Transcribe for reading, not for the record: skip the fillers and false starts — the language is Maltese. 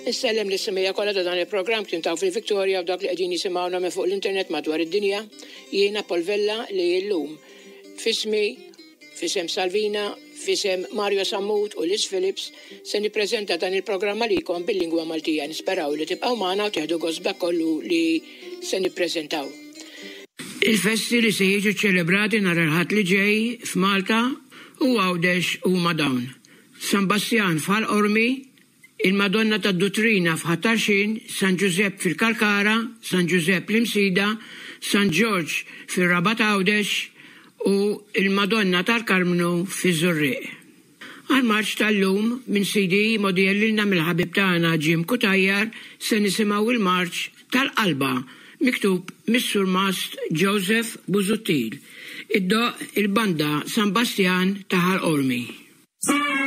Nissellem l-ismija kollha ta' dan il-programm kien taw fil-Viktorja u dak li qegħdin jisimgħuna minn fuq l-internet madwar id-dinja. Jiena Polvella li llum fismi, fisem Salvina, fisem Mario Sammut u Liz Phillips se nippreżenta dan il-programm għalikom bil-lingwa Maltija. Nisperaw li tibqgħu magħna u tieħdu gost kollu li se nippreżentaw. Il-festi li se jiġu ċelebrati nhar il-ħadd li ġej f'Malta u Għawdex huma dawn. San Bastian f'Ħal-Qormi, il-Madonna ta' Dutrina f'Ħatarxin, San Giuseppe fil-Kalkara, San Giuseppe l-Imsida, San George fil-Rabat Għawdex u il-Madonna tal-Karmnu fil-Zurriq. Għal-marċ tal-lum minn CD modellilna mill-ħabib tagħna Jim Kutajjar se nisimgħu il-marċ tal-qalba miktub Missur Mast Joseph Buzuttil. Id-doq il-banda San Bastian ta' Ħal-Qormi.